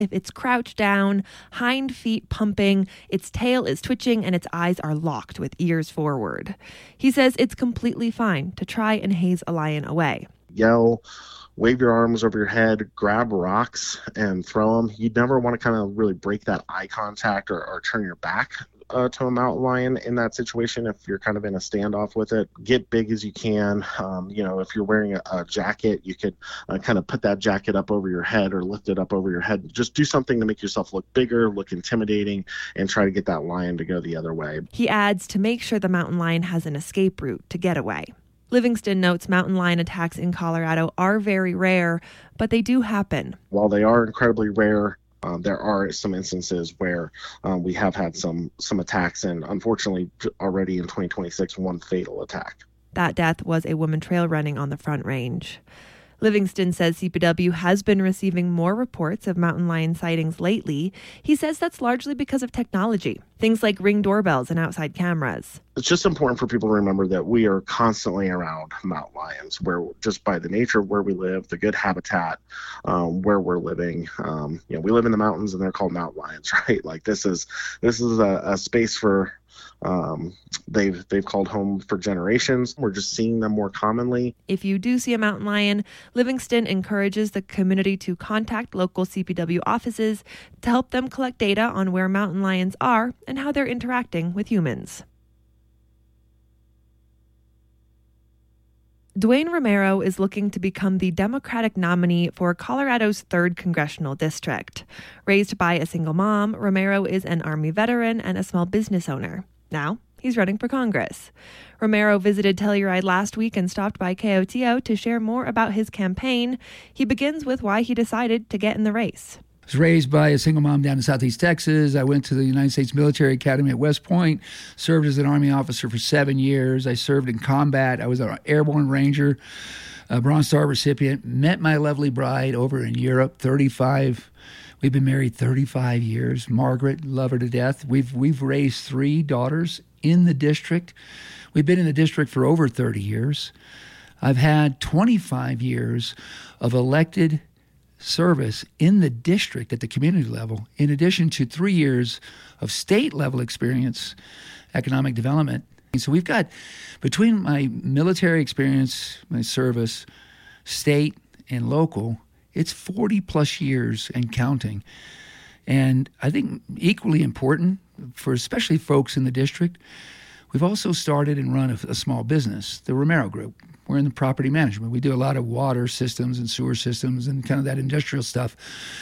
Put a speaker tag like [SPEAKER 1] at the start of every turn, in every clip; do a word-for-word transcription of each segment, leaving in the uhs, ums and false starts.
[SPEAKER 1] If it's crouched down, hind feet pumping, its tail is twitching, and its eyes are locked with ears forward. He says it's completely fine to try and haze a lion away.
[SPEAKER 2] Yell, wave your arms over your head, grab rocks and throw them. You never want to kind of really break that eye contact or, or turn your back uh, to a mountain lion in that situation if you're kind of in a standoff with it. Get big as you can. Um, you know, if you're wearing a, a jacket, you could uh, kind of put that jacket up over your head or lift it up over your head. Just do something to make yourself look bigger, look intimidating, and try to get that lion to go the other way.
[SPEAKER 1] He adds to make sure the mountain lion has an escape route to get away. Livingston notes mountain lion attacks in Colorado are very rare, but they do happen.
[SPEAKER 2] While they are incredibly rare, um, there are some instances where um, we have had some some attacks, and unfortunately already in twenty twenty-six, one fatal attack.
[SPEAKER 1] That death was a woman trail running on the Front Range. Livingston says C P W has been receiving more reports of mountain lion sightings lately. He says that's largely because of technology, things like Ring doorbells and outside cameras.
[SPEAKER 2] It's just important for people to remember that we are constantly around mountain lions, where just by the nature of where we live, the good habitat, um, where we're living, um, you know, we live in the mountains and they're called mountain lions, right? Like this is this is a, a space for Um, they've they've called home for generations. We're just seeing them more commonly.
[SPEAKER 1] If you do see a mountain lion, Livingston encourages the community to contact local C P W offices to help them collect data on where mountain lions are and how they're interacting with humans. Dwayne Romero is looking to become the Democratic nominee for Colorado's third congressional district. Raised by a single mom, Romero is an Army veteran and a small business owner. Now, he's running for Congress. Romero visited Telluride last week and stopped by K O T O to share more about his campaign. He begins with why he decided to get in the race.
[SPEAKER 3] I was raised by a single mom down in Southeast Texas. I went to the United States Military Academy at West Point, served as an Army officer for seven years. I served in combat. I was an airborne ranger, a Bronze Star recipient. Met my lovely bride over in Europe, thirty-five. We've been married thirty-five years. Margaret, love her to death. We've we've raised three daughters in the district. We've been in the district for over thirty years. I've had twenty-five years of elected service in the district at the community level, in addition to three years of state level experience, economic development. And so we've got, between my military experience, my service, state and local, it's forty plus years and counting. And I think equally important for especially folks in the district, we've also started and run a, a small business, the Romero Group. We're in the property management. We do a lot of water systems and sewer systems and kind of that industrial stuff.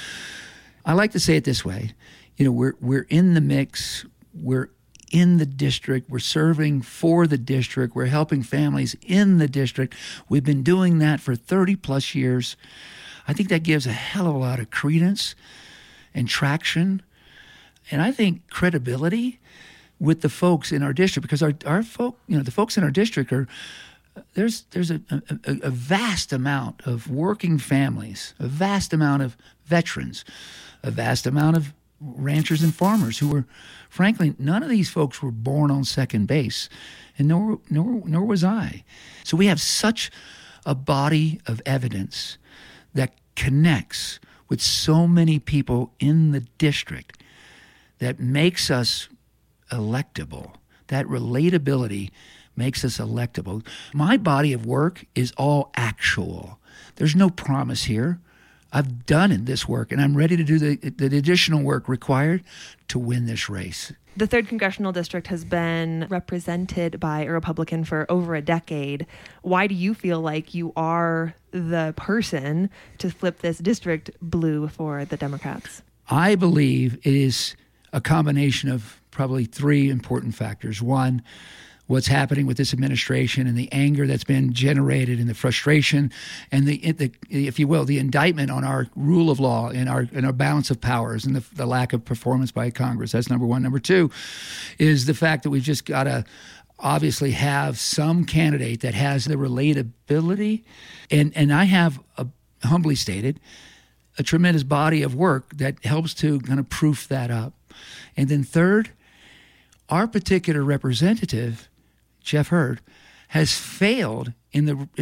[SPEAKER 3] I like to say it this way. You know, we're we're in the mix. We're in the district. We're serving for the district. We're helping families in the district. We've been doing that for thirty plus years. I think that gives a hell of a lot of credence and traction, and I think credibility with the folks in our district, because our our folk, you know, the folks in our district are. There's there's a, a, a vast amount of working families, a vast amount of veterans, a vast amount of ranchers and farmers who were, frankly, none of these folks were born on second base, and nor nor nor was I. So we have such a body of evidence that connects with so many people in the district that makes us electable. That relatability makes us electable. My body of work is all actual. There's no promise here. I've done this work, and I'm ready to do the, the additional work required to win this race.
[SPEAKER 1] The third Congressional District has been represented by a Republican for over a decade. Why do you feel like you are the person to flip this district blue for the Democrats?
[SPEAKER 3] I believe it is a combination of probably three important factors. One, what's happening with this administration and the anger that's been generated and the frustration and the, the if you will, the indictment on our rule of law and our and our balance of powers and the, the lack of performance by Congress. That's number one. Number two is the fact that we've just got to obviously have some candidate that has the relatability. And, and I have, a, humbly stated, a tremendous body of work that helps to kind of proof that up. And then third, our particular representative, Jeff Hurd, has failed in the in the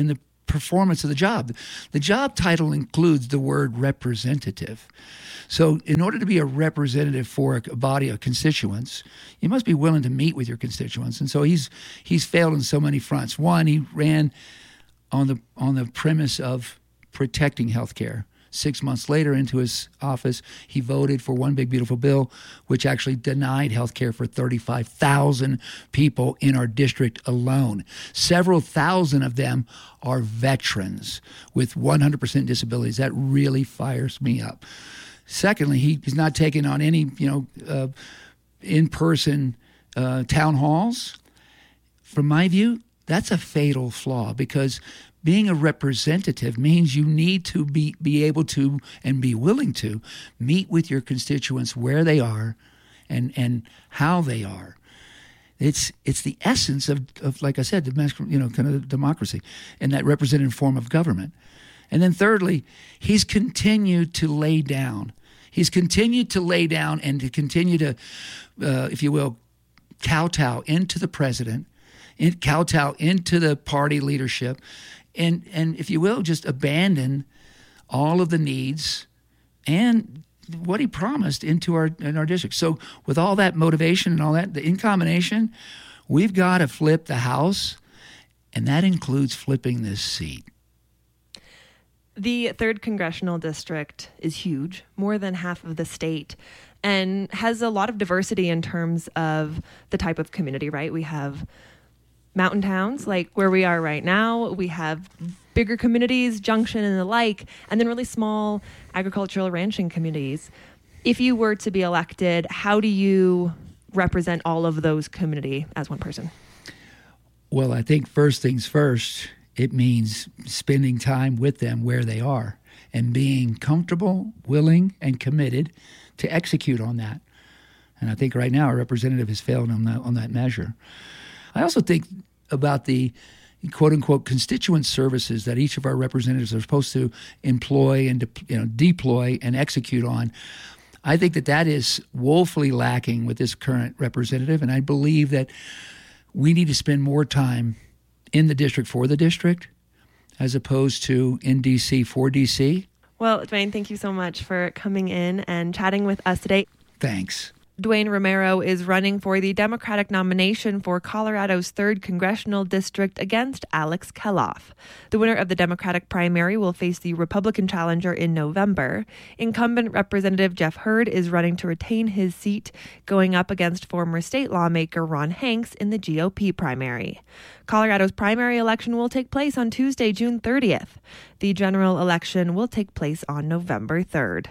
[SPEAKER 3] performance of the job. The job title includes the word representative. So in order to be a representative for a body of constituents, you must be willing to meet with your constituents. And so he's he's failed on so many fronts. One, he ran on the on the premise of protecting health care. Six months later into his office, he voted for one big beautiful bill, which actually denied health care for thirty-five thousand people in our district alone. Several thousand of them are veterans with one hundred percent disabilities. That really fires me up. Secondly, he, he's not taking on any, you know, uh, in-person uh, town halls. From my view, that's a fatal flaw, because being a representative means you need to be, be able to and be willing to meet with your constituents where they are and, and how they are. It's it's the essence of, of like I said, domestic, you know, kind of democracy and that representative form of government. And then thirdly, he's continued to lay down. He's continued to lay down and to continue to, uh, if you will, kowtow into the president, in, kowtow into the party leadership, and, and if you will, just abandon all of the needs and what he promised into our in our district. So with all that motivation and all that, in combination, we've got to flip the House, and that includes flipping this seat.
[SPEAKER 1] The third congressional district is huge, more than half of the state, and has a lot of diversity in terms of the type of community, right? We have mountain towns like where we are right now. We have bigger communities, Junction and the like, and then really small agricultural ranching communities. If you were to be elected, how do you represent all of those community as one person?
[SPEAKER 3] Well, I think first things first, it means spending time with them where they are and being comfortable, willing, and committed to execute on that. And I think right now our representative has failed on that, on that measure. I also think about the quote-unquote constituent services that each of our representatives are supposed to employ and de- you know, deploy and execute on. I think that that is woefully lacking with this current representative, and I believe that we need to spend more time in the district for the district as opposed to in D C for D C.
[SPEAKER 1] Well, Dwayne, thank you so much for coming in and chatting with us today.
[SPEAKER 3] Thanks.
[SPEAKER 1] Dwayne Romero is running for the Democratic nomination for Colorado's third Congressional District against Alex Keloff. The winner of the Democratic primary will face the Republican challenger in November. Incumbent Representative Jeff Hurd is running to retain his seat, going up against former state lawmaker Ron Hanks in the G O P primary. Colorado's primary election will take place on Tuesday, June thirtieth. The general election will take place on November third.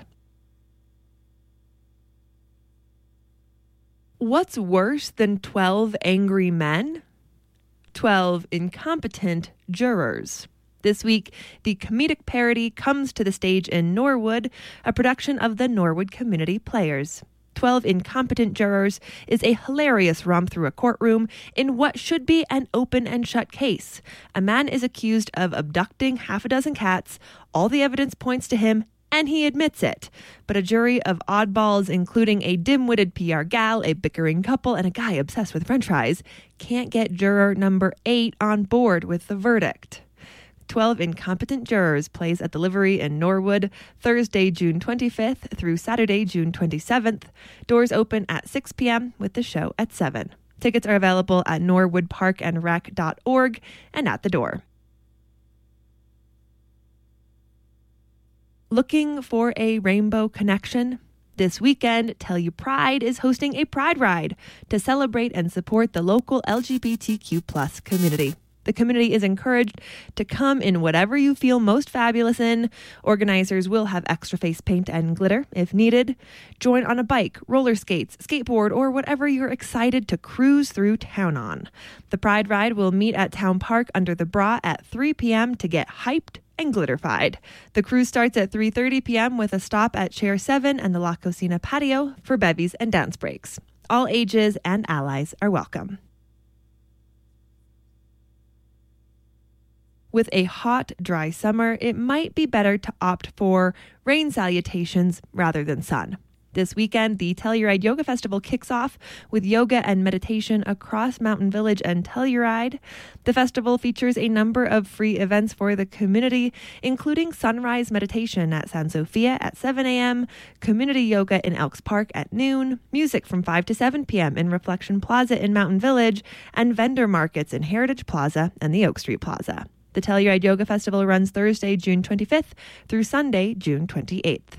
[SPEAKER 1] What's worse than twelve angry men? twelve incompetent jurors. This week, the comedic parody comes to the stage in Norwood, a production of the Norwood Community Players. twelve Incompetent Jurors is a hilarious romp through a courtroom in what should be an open and shut case. A man is accused of abducting half a dozen cats. All the evidence points to him, and he admits it. But a jury of oddballs, including a dim-witted P R gal, a bickering couple, and a guy obsessed with french fries, can't get juror number eight on board with the verdict. twelve Incompetent Jurors plays at the Livery in Norwood, Thursday, June twenty-fifth through Saturday, June twenty-seventh. Doors open at six p.m. with the show at seven. Tickets are available at norwood park and rec dot org and at the door. Looking for a rainbow connection? This weekend, Telluride is hosting a Pride Ride to celebrate and support the local L G B T Q plus community. The community is encouraged to come in whatever you feel most fabulous in. Organizers will have extra face paint and glitter if needed. Join on a bike, roller skates, skateboard, or whatever you're excited to cruise through town on. The Pride Ride will meet at Town Park under the Bra at three p.m. to get hyped and glitterfied. The cruise starts at three thirty p.m. with a stop at Chair seven and the La Cocina patio for bevies and dance breaks. All ages and allies are welcome. With a hot, dry summer, it might be better to opt for rain salutations rather than sun. This weekend, the Telluride Yoga Festival kicks off with yoga and meditation across Mountain Village and Telluride. The festival features a number of free events for the community, including sunrise meditation at San Sofia at seven a.m., community yoga in Elks Park at noon, music from five to seven p.m. in Reflection Plaza in Mountain Village, and vendor markets in Heritage Plaza and the Oak Street Plaza. The Telluride Yoga Festival runs Thursday, June twenty-fifth through Sunday, June twenty-eighth.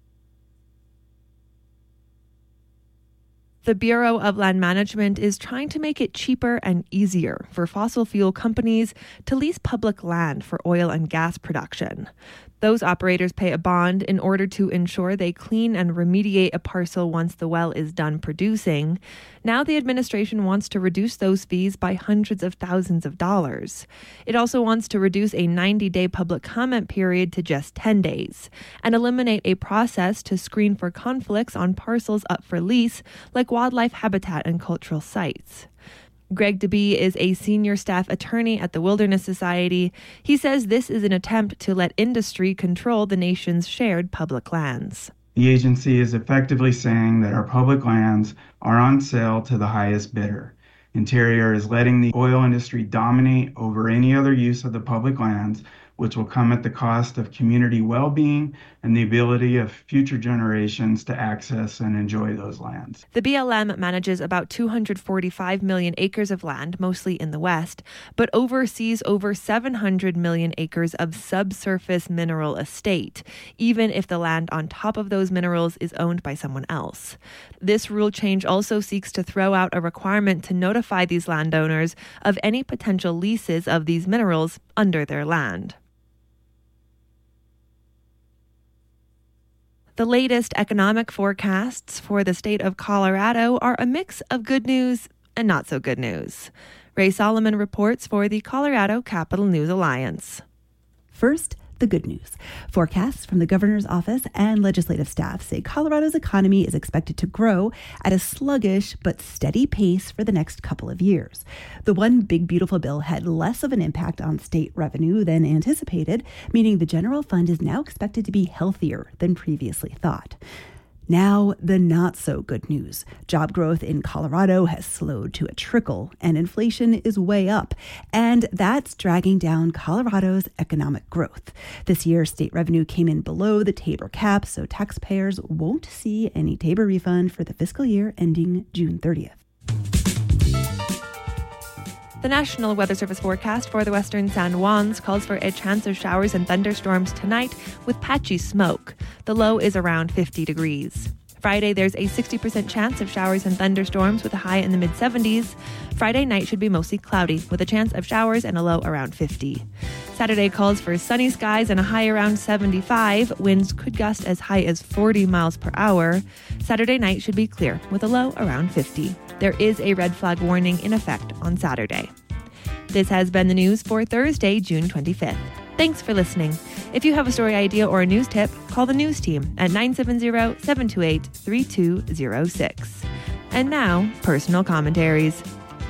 [SPEAKER 1] The Bureau of Land Management is trying to make it cheaper and easier for fossil fuel companies to lease public land for oil and gas production. Those operators pay a bond in order to ensure they clean and remediate a parcel once the well is done producing. Now the administration wants to reduce those fees by hundreds of thousands of dollars. It also wants to reduce a ninety-day public comment period to just ten days and eliminate a process to screen for conflicts on parcels up for lease, like wildlife habitat and cultural sites. Greg DeBee is a senior staff attorney at the Wilderness Society. He says this is an attempt to let industry control the nation's shared public lands.
[SPEAKER 4] The agency is effectively saying that our public lands are on sale to the highest bidder. Interior is letting the oil industry dominate over any other use of the public lands, which will come at the cost of community well-being and the ability of future generations to access and enjoy those lands.
[SPEAKER 1] The B L M manages about two hundred forty-five million acres of land, mostly in the West, but oversees over seven hundred million acres of subsurface mineral estate, even if the land on top of those minerals is owned by someone else. This rule change also seeks to throw out a requirement to notify these landowners of any potential leases of these minerals under their land. The latest economic forecasts for the state of Colorado are a mix of good news and not so good news. Ray Solomon reports for the Colorado Capital News Alliance.
[SPEAKER 5] First, the good news. Forecasts from the governor's office and legislative staff say Colorado's economy is expected to grow at a sluggish but steady pace for the next couple of years. The One Big Beautiful Bill had less of an impact on state revenue than anticipated, meaning the general fund is now expected to be healthier than previously thought. Now, the not-so-good news. Job growth in Colorado has slowed to a trickle, and inflation is way up. And that's dragging down Colorado's economic growth. This year, state revenue came in below the Tabor cap, so taxpayers won't see any Tabor refund for the fiscal year ending June thirtieth.
[SPEAKER 1] The National Weather Service forecast for the western San Juans calls for a chance of showers and thunderstorms tonight with patchy smoke. The low is around fifty degrees. Friday, there's a sixty percent chance of showers and thunderstorms with a high in the mid-seventies. Friday night should be mostly cloudy with a chance of showers and a low around fifty. Saturday calls for sunny skies and a high around seventy-five. Winds could gust as high as forty miles per hour. Saturday night should be clear with a low around fifty. There is a red flag warning in effect on Saturday. This has been the news for Thursday, June twenty-fifth. Thanks for listening. If you have a story idea or a news tip, call the news team at nine seven zero, seven two eight, three two zero six. And now, personal commentaries.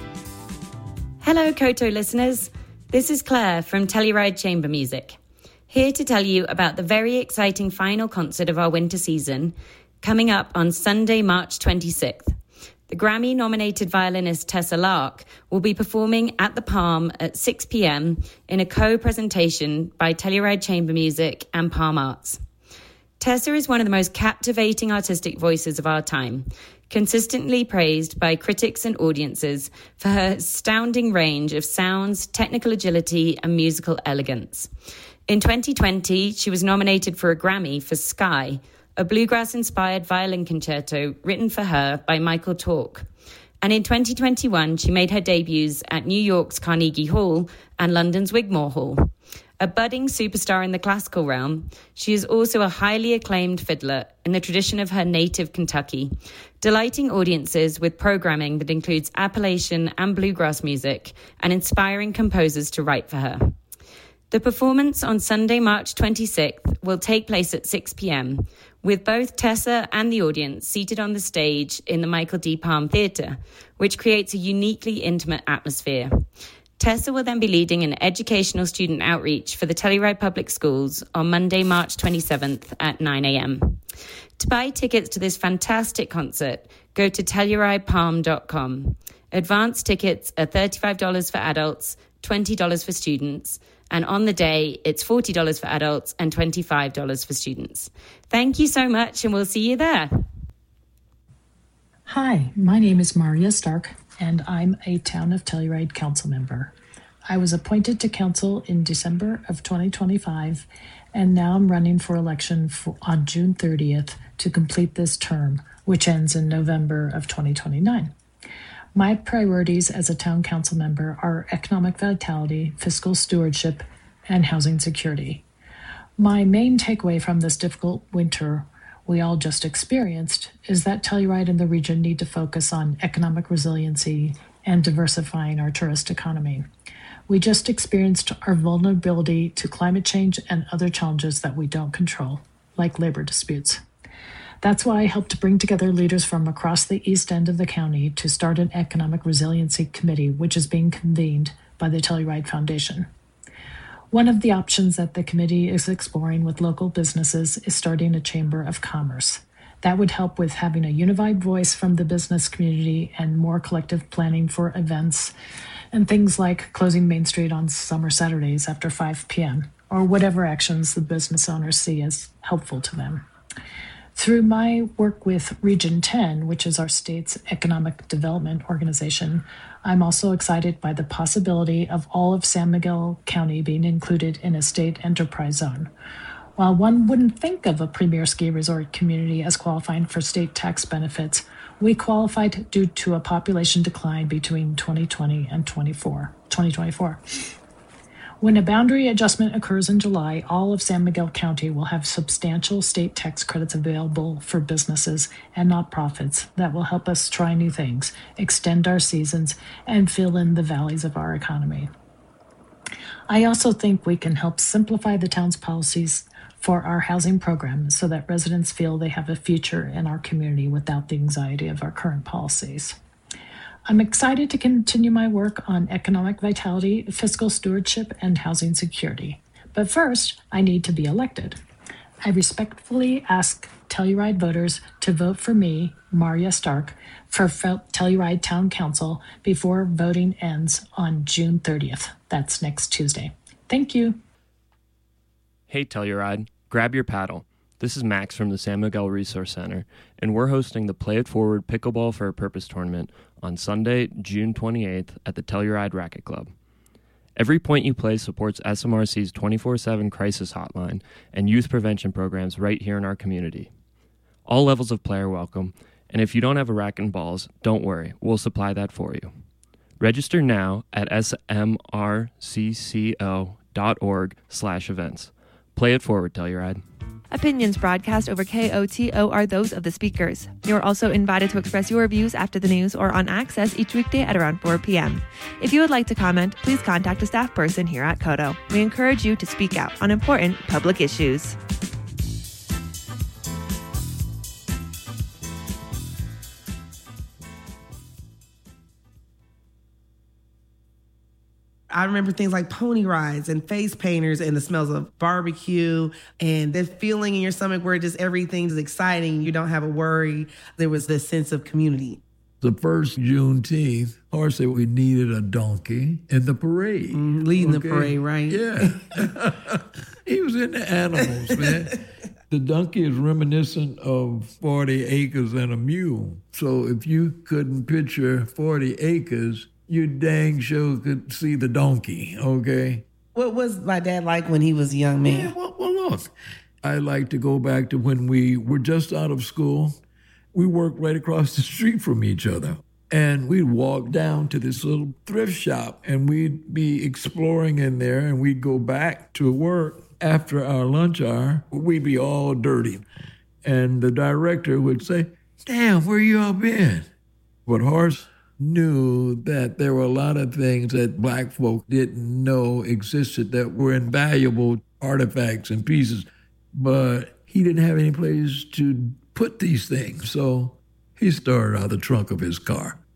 [SPEAKER 6] Hello, Koto listeners. This is Claire from Telluride Chamber Music, here to tell you about the very exciting final concert of our winter season coming up on Sunday, March twenty-sixth. The Grammy-nominated violinist Tessa Lark will be performing at the Palm at six p.m. in a co-presentation by Telluride Chamber Music and Palm Arts. Tessa is one of the most captivating artistic voices of our time, consistently praised by critics and audiences for her astounding range of sounds, technical agility, and musical elegance. In twenty twenty, she was nominated for a Grammy for Sky, a bluegrass-inspired violin concerto written for her by Michael Tork. And in twenty twenty-one, she made her debuts at New York's Carnegie Hall and London's Wigmore Hall. A budding superstar in the classical realm, she is also a highly acclaimed fiddler in the tradition of her native Kentucky, delighting audiences with programming that includes Appalachian and bluegrass music and inspiring composers to write for her. The performance on Sunday, March twenty-sixth will take place at six p.m, with both Tessa and the audience seated on the stage in the Michael D. Palm Theatre, which creates a uniquely intimate atmosphere. Tessa will then be leading an educational student outreach for the Telluride Public Schools on Monday, March twenty-seventh at nine a.m. To buy tickets to this fantastic concert, go to telluride palm dot com. Advance tickets are thirty-five dollars for adults, twenty dollars for students, and on the day, it's forty dollars for adults and twenty-five dollars for students. Thank you so much, and we'll see you there.
[SPEAKER 7] Hi, my name is Maria Stark, and I'm a Town of Telluride council member. I was appointed to council in December of twenty twenty-five, and now I'm running for election for, on June thirtieth to complete this term, which ends in November of twenty twenty-nine. My priorities as a town council member are economic vitality, fiscal stewardship, and housing security. My main takeaway from this difficult winter we all just experienced is that Telluride and the region need to focus on economic resiliency and diversifying our tourist economy. We just experienced our vulnerability to climate change and other challenges that we don't control, like labor disputes. That's why I helped to bring together leaders from across the east end of the county to start an economic resiliency committee, which is being convened by the Telluride Foundation. One of the options that the committee is exploring with local businesses is starting a chamber of commerce. That would help with having a unified voice from the business community and more collective planning for events and things like closing Main Street on summer Saturdays after five p.m. or whatever actions the business owners see as helpful to them. Through my work with Region ten, which is our state's economic development organization, I'm also excited by the possibility of all of San Miguel County being included in a state enterprise zone. While one wouldn't think of a premier ski resort community as qualifying for state tax benefits, we qualified due to a population decline between twenty twenty and twenty twenty-four. When a boundary adjustment occurs in July, all of San Miguel County will have substantial state tax credits available for businesses and nonprofits that will help us try new things, extend our seasons, and fill in the valleys of our economy. I also think we can help simplify the town's policies for our housing program so that residents feel they have a future in our community without the anxiety of our current policies. I'm excited to continue my work on economic vitality, fiscal stewardship, and housing security. But first, I need to be elected. I respectfully ask Telluride voters to vote for me, Maria Stark, for Telluride Town Council before voting ends on June thirtieth. That's next Tuesday. Thank you.
[SPEAKER 8] Hey, Telluride, grab your paddle. This is Max from the San Miguel Resource Center, and we're hosting the Play It Forward Pickleball for a Purpose tournament on Sunday, June twenty-eighth at the Telluride Racket Club. Every point you play supports S M R C's twenty-four seven crisis hotline and youth prevention programs right here in our community. All levels of play are welcome, and if you don't have a racket and balls, don't worry, we'll supply that for you. Register now at s m r c c o dot org slash events. Play it forward, Telluride.
[SPEAKER 1] Opinions broadcast over K O T O are those of the speakers. You are also invited to express your views after the news or on Access each weekday at around four p.m. If you would like to comment, please contact a staff person here at Koto. We encourage you to speak out on important public issues.
[SPEAKER 9] I remember things like pony rides and face painters and the smells of barbecue and the feeling in your stomach where just everything's exciting. You don't have a worry. There was this sense of community.
[SPEAKER 10] The first Juneteenth, Horace said we needed a donkey in the parade.
[SPEAKER 9] Mm, leading
[SPEAKER 10] okay?
[SPEAKER 9] the parade, right?
[SPEAKER 10] Yeah. He was into animals, man. The donkey is reminiscent of forty acres and a mule. So if you couldn't picture forty acres, you dang sure could see the donkey, okay?
[SPEAKER 9] What was my dad like when he was a young man?
[SPEAKER 10] Yeah, well, well, look, I like to go back to when we were just out of school. We worked right across the street from each other. And we'd walk down to this little thrift shop, and we'd be exploring in there, and we'd go back to work after our lunch hour. We'd be all dirty. And the director would say, "Damn, where you all been?" But Horace knew that there were a lot of things that black folk didn't know existed that were invaluable artifacts and pieces, but he didn't have any place to put these things. So he started out of the trunk of his car.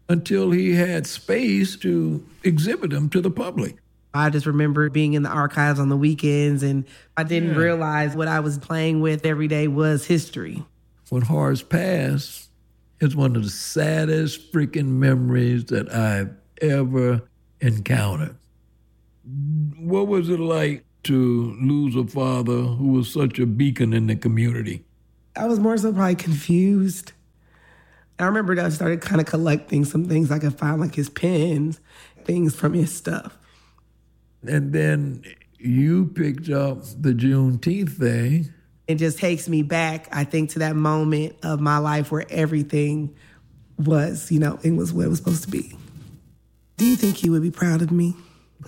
[SPEAKER 10] until he had space to exhibit them to the public.
[SPEAKER 9] I just remember being in the archives on the weekends, and I didn't
[SPEAKER 10] Yeah.
[SPEAKER 9] realize what I was playing with every day was history.
[SPEAKER 10] When Horace passed, it's one of the saddest freaking memories that I've ever encountered. What was it like to lose a father who was such a beacon in the community?
[SPEAKER 9] I was more so probably confused. I remember that I started kind of collecting some things I could find, like his pens, things from his stuff.
[SPEAKER 10] And then you picked up the Juneteenth thing.
[SPEAKER 9] It just takes me back, I think, to that moment of my life where everything was, you know, it was what it was supposed to be. Do you think he would be proud of me?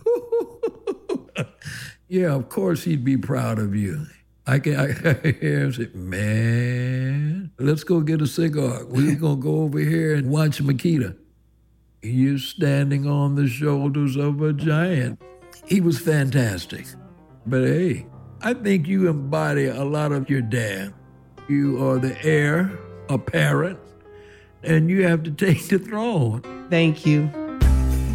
[SPEAKER 10] Yeah, of course he'd be proud of you. I can I, I hear him say, man, let's go get a cigar. We're going to go over here and watch Makita. You're standing on the shoulders of a giant. He was fantastic. But hey, I think you embody a lot of your dad. You are the heir, a parent, and you have to take the throne.
[SPEAKER 9] Thank you.